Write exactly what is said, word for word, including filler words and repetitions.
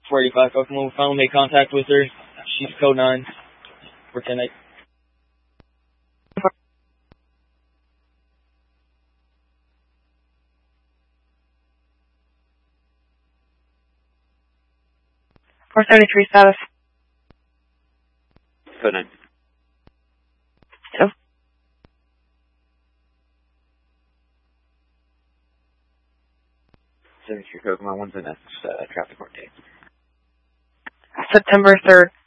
four eighty-five Kokomo. We finally made contact with her. She's code nine. four ten eight. four seventy-three status. Code nine. Hello. seventy-three Kokomo, when's the next uh, traffic court date? September third.